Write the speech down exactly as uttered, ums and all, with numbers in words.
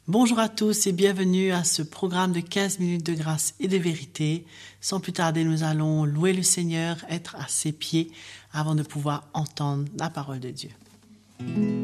Bonjour à tous et bienvenue à ce programme de quinze minutes de grâce et de vérité. Sans plus tarder, nous allons louer le Seigneur, être à ses pieds avant de pouvoir entendre la parole de Dieu.